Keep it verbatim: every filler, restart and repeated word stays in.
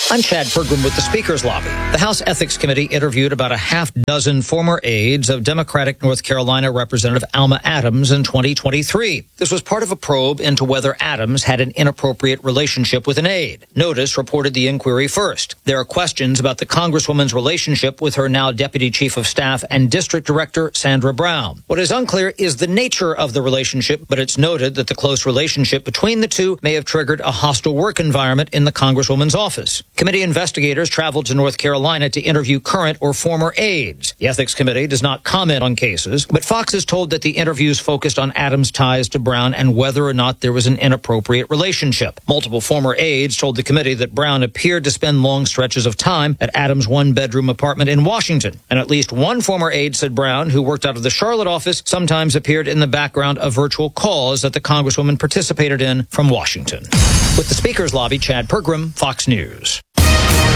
I'm Chad Pergram with the Speaker's Lobby. The House Ethics Committee interviewed about a half dozen former aides of Democratic North Carolina Representative Alma Adams in twenty twenty-three. This was part of a probe into whether Adams had an inappropriate relationship with an aide. Notice reported the inquiry first. There are questions about the Congresswoman's relationship with her now Deputy Chief of Staff and District Director Sandra Brown. What is unclear is the nature of the relationship, but it's noted that the close relationship between the two may have triggered a hostile work environment in the Congresswoman's office. Committee investigators traveled to North Carolina to interview current or former aides. The Ethics Committee does not comment on cases, but Fox is told that the interviews focused on Adams' ties to Brown and whether or not there was an inappropriate relationship. Multiple former aides told the committee that Brown appeared to spend long stretches of time at Adams' one-bedroom apartment in Washington. And at least one former aide said Brown, who worked out of the Charlotte office, sometimes appeared in the background of virtual calls that the Congresswoman participated in from Washington. With the Speaker's Lobby, Chad Pergram, Fox News.